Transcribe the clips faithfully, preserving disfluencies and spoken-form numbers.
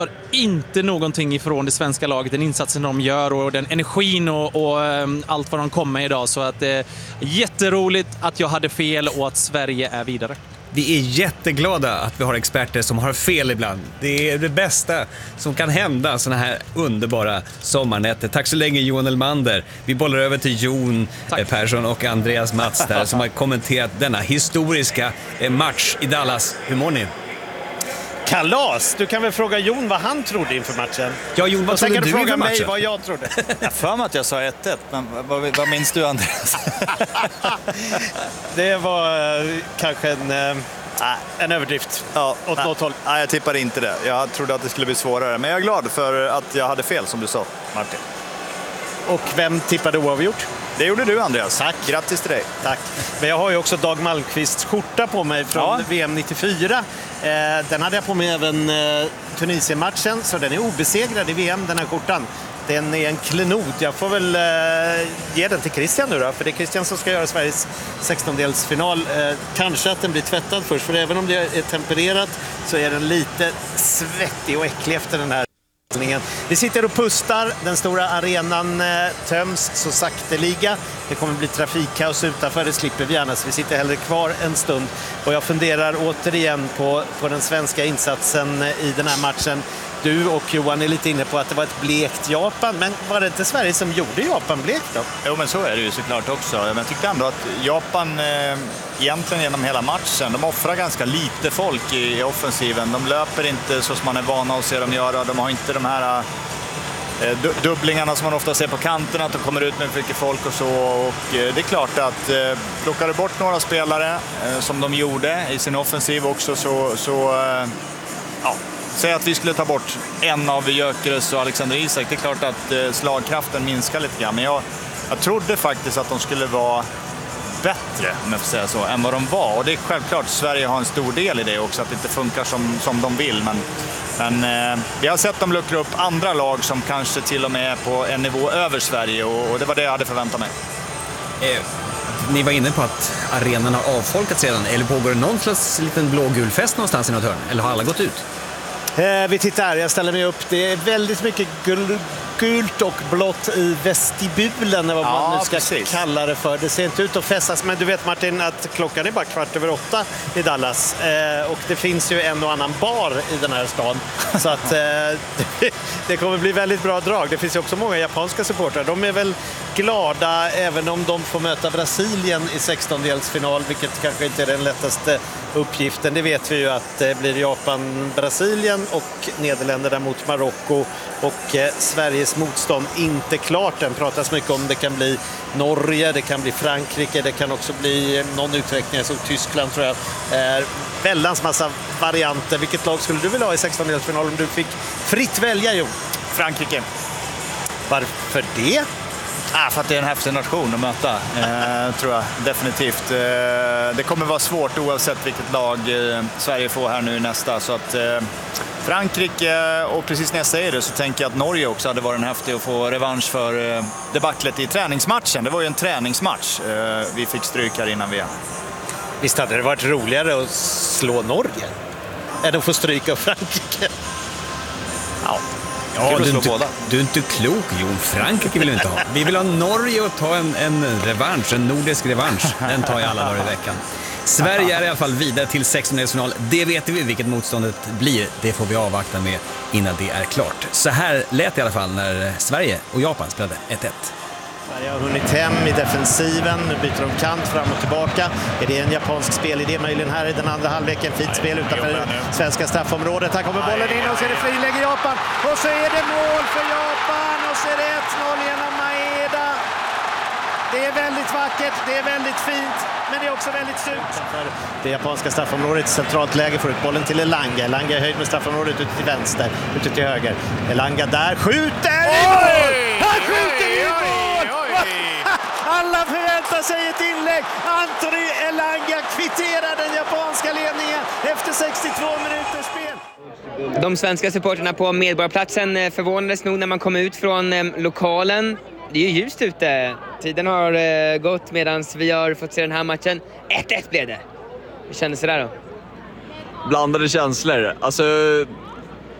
Inte någonting ifrån det svenska laget, den insatsen de gör och den energin och, och um, allt vad de kommer med idag. Så att det är jätteroligt att jag hade fel och att Sverige är vidare. Vi är jätteglada att vi har experter som har fel ibland. Det är det bästa som kan hända såna här underbara sommarnätter. Tack så länge Johan Elmander. Vi bollar över till Jon Tack. Persson och Andreas Mats där som har kommenterat denna historiska match i Dallas. Hur mår ni? Kalas! Du kan väl fråga Jon vad han trodde inför matchen. Ja, Jon, vad trodde du, du inför matchen? Mig vad jag trodde. Jag för mig att jag sa ett ett, men vad, vad minns du, Andreas? Det var uh, kanske en, uh, en överdrift ja, åt nej, något håll. Nej, jag tippade inte det. Jag trodde att det skulle bli svårare. Men jag är glad för att jag hade fel, som du sa, Martin. Och vem tippade oavgjort? Det gjorde du, Andreas. Tack. Grattis till dig. Tack. Men jag har ju också Dag Malmqvists skjorta på mig från ja. V M nittiofyra. Eh, den hade jag på mig även eh, Tunisien-matchen, så den är obesegrad i V M, den här skjortan. Den är en klenod. Jag får väl eh, ge den till Christian nu då, för det är Christian som ska göra Sveriges sextondelsfinal. Eh, kanske att den blir tvättad först, för även om det är tempererat så är den lite svettig och äcklig efter den här. Vi sitter och pustar, den stora arenan eh, töms så sakteliga. Det kommer bli trafikkaos utanför, det slipper vi gärna, så vi sitter hellre kvar en stund. Och jag funderar återigen på, på den svenska insatsen i den här matchen. Du och Johan är lite inne på att det var ett blekt Japan, men var det inte Sverige som gjorde Japan blekt då? Jo, men så är det ju såklart också. Men jag tyckte ändå att Japan eh, egentligen genom hela matchen, de offrar ganska lite folk i, i offensiven. De löper inte så som man är vana att se dem göra. De har inte de här eh, dubblingarna som man ofta ser på kanterna, att de kommer ut med mycket folk och så. Och eh, det är klart att eh, plockar du bort några spelare eh, som de gjorde i sin offensiv också, så, så eh, ja. Säg att vi skulle ta bort en av Gyökeres och Alexander Isak. Det är klart att eh, slagkraften minskar lite grann. Men jag, jag trodde faktiskt att de skulle vara bättre, om jag får säga så, än vad de var. Och det är självklart, Sverige har en stor del i det också, att det inte funkar som, som de vill. Men, men eh, vi har sett dem luckra upp andra lag som kanske till och med är på en nivå över Sverige. Och, och det var det jag hade förväntat mig. Eh. Ni var inne på att arenan har avfolkats sedan. Eller pågår det någon slags liten blågul fest någonstans i något hörn? Eller har alla gått ut? Eh, vi tittar, jag ställer mig upp. Det är väldigt mycket gul, gult och blått i vestibulen, vad man ja, nu ska precis. kalla det för. Det ser inte ut att fästas, men du vet Martin att klockan är bara kvart över åtta i Dallas. Eh, och det finns ju en och annan bar i den här stan. Så att eh, det kommer bli väldigt bra drag. Det finns ju också många japanska supportrar. De är väl glada även om de får möta Brasilien i sextondelsfinal, vilket kanske inte är den lättaste uppgiften. Det vet vi ju att det blir Japan-Brasilien och Nederländerna mot Marocko, och eh, Sveriges motstånd inte klart. Den pratas mycket om det kan bli Norge, det kan bli Frankrike, det kan också bli någon utveckling som Tyskland tror jag. Eh, väldans massa varianter. Vilket lag skulle du vilja ha i sextondelsfinal om du fick fritt välja, Jo? Frankrike. Varför det? Ah, för att det är en häftig nation att möta, eh, tror jag definitivt. Eh, det kommer vara svårt oavsett vilket lag eh, Sverige får här nu nästa. Så att eh, Frankrike, och precis när jag säger det så tänker jag att Norge också hade varit en häftig att få revansch för eh, debaclet i träningsmatchen. Det var ju en träningsmatch. Eh, vi fick stryk här innan V M. Visst hade det varit roligare att slå Norge än att få stryka av Frankrike? Ja. Ja, du, är inte, du är inte klok, Jon. Frankrike vill vi inte ha. Vi vill ha Norge och ta en, en revansch, en nordisk revansch. Den tar jag alla dagar i veckan. Sverige är i alla fall vidare till sextondelsfinal. Det vet vi vilket motståndet blir. Det får vi avvakta med innan det är klart. Så här lät det i alla fall när Sverige och Japan spelade ett ett. Sverige har hunnit hem i defensiven. Nu byter de kant fram och tillbaka. Är det en japansk spelidé möjligen här i den andra halvleken? Fint spel utanför svenska straffområdet. Här kommer bollen in och så är det friläge i Japan. Och så är det mål för Japan. Och så är det ett noll genom Maeda. Det är väldigt vackert, det är väldigt fint, men det är också väldigt surt. Det japanska straffområdet, centralt läge, får ut bollen till Elanga. Elanga är höjd med straffområdet ut till vänster, ut till höger. Elanga där, skjuter! Oj! Han skjuter i mål! Alla förväntar sig ett inlägg. Anthony Elanga kvitterar den japanska ledningen efter sextiotvå minuters spel. De svenska supporterna på Medborgarplatsen förvånades nog när man kom ut från eh, lokalen. Det är ju ljust ute. Tiden har eh, gått medan vi har fått se den här matchen. ett ett blev det. Hur kändes det där då? Blandade känslor. Alltså,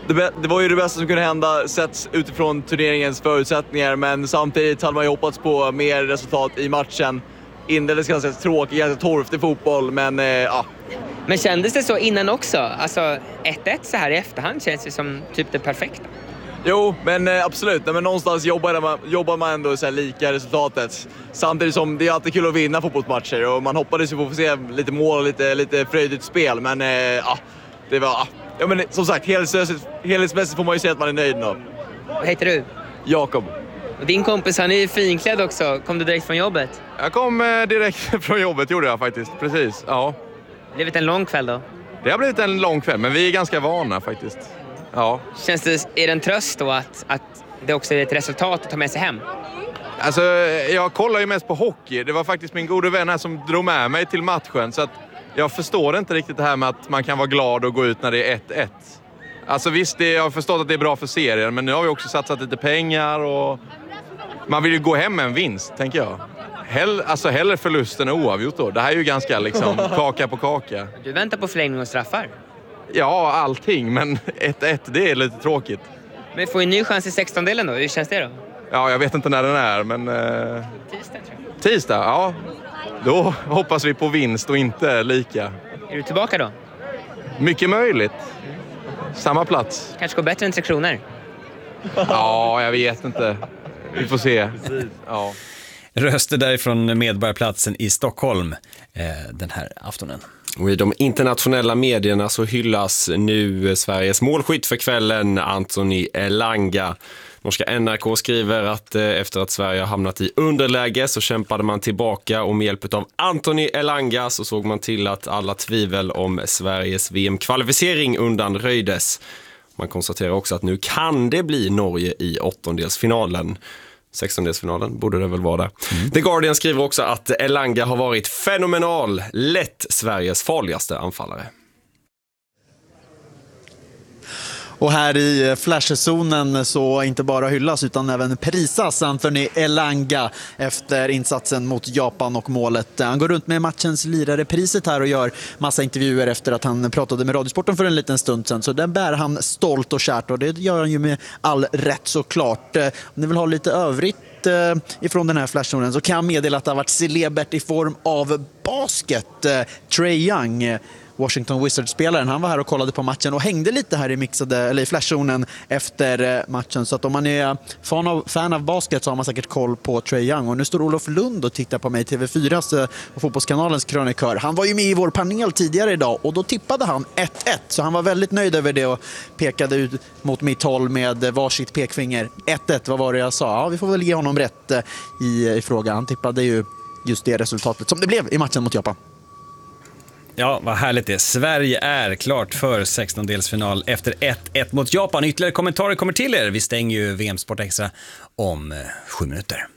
det, det var ju det bästa som kunde hända sett utifrån turneringens förutsättningar, men samtidigt hade man ju hoppats på mer resultat i matchen. Inleddes ganska tråkig, ganska torftig fotboll, men eh, ja. Men kändes det så innan också? Alltså ett ett så här i efterhand känns det som typ det perfekta. Jo, men eh, absolut. Nej, men någonstans jobbar man, jobbar man ändå så här lika resultatet. Samtidigt som det är alltid kul att vinna fotbollsmatcher och man hoppades ju få se lite mål och lite, lite fröjdigt spel, men eh, ja, det var... Ja, men som sagt, helhetsmässigt får man ju säga att man är nöjd nu. Vad heter du? Jakob. Och din kompis, han är ju finklädd också. Kom du direkt från jobbet? Jag kom eh, direkt från jobbet, gjorde jag faktiskt. Precis, ja. Det har blivit en lång kväll då? Det har blivit en lång kväll, men vi är ganska vana faktiskt. Ja. Känns det, är det en tröst då att, att det också är ett resultat att ta med sig hem? Alltså, jag kollar ju mest på hockey. Det var faktiskt min gode vän här som drog med mig till matchen. Så att jag förstår inte riktigt det här med att man kan vara glad och gå ut när det är ett ett. Alltså visst, det, jag har förstått att det är bra för serien, men nu har vi också satsat lite pengar och man vill ju gå hem med en vinst, tänker jag. Hell, alltså hellre förlusten än oavgjort då. Det här är ju ganska liksom kaka på kaka. Du väntar på förlängning och straffar? Ja, allting, men ett ett, det är lite tråkigt. Men vi får en ny chans i sextondelen då, hur känns det då? Ja, jag vet inte när den är, men... Eh... Tisdag tror jag. Tisdag, ja. Då hoppas vi på vinst och inte lika. Är du tillbaka då? Mycket möjligt. Samma plats. Kanske går bättre än Tre Kronor? Ja, jag vet inte. Vi får se. Ja. Röster därifrån Medborgarplatsen i Stockholm eh, den här aftonen. Och i de internationella medierna så hyllas nu Sveriges målskytt för kvällen, Anthony Elanga. Norska N R K skriver att eh, efter att Sverige har hamnat i underläge så kämpade man tillbaka och med hjälp av Anthony Elanga så såg man till att alla tvivel om Sveriges V M-kvalificering undanröjdes. Man konstaterar också att nu kan det bli Norge i åttondelsfinalen. sextondelsfinalen borde det väl vara där. Mm. The Guardian skriver också att Elanga har varit fenomenal, lätt Sveriges farligaste anfallare. Och här i flashzonen så inte bara hyllas utan även prisas Anthony Elanga efter insatsen mot Japan och målet. Han går runt med matchens lirare-priset här och gör massa intervjuer efter att han pratade med Radiosporten för en liten stund sedan. Så den bär han stolt och kärt och det gör han ju med all rätt såklart. Om ni vill ha lite övrigt ifrån den här flashzonen så kan jag meddela att det har varit celebert i form av basket. Trae Young, Washington Wizards-spelaren, han var här och kollade på matchen och hängde lite här i mixade eller i flashzonen efter matchen. Så att om man är fan av, fan av basket så har man säkert koll på Trae Young. Och nu står Olof Lund och tittar på mig, T V fyras och Fotbollskanalens krönikör. Han var ju med i vår panel tidigare idag och då tippade han ett ett. Så han var väldigt nöjd över det och pekade ut mot mitt håll med varsitt pekfinger. ett ett, vad var det jag sa? Ja, vi får väl ge honom rätt i, i frågan. Han tippade ju just det resultatet som det blev i matchen mot Japan. Ja, vad härligt det. Sverige är klart för sextondelsfinal efter ett ett mot Japan. Ytterligare kommentarer kommer till er. Vi stänger ju V M Sport Extra om sju minuter.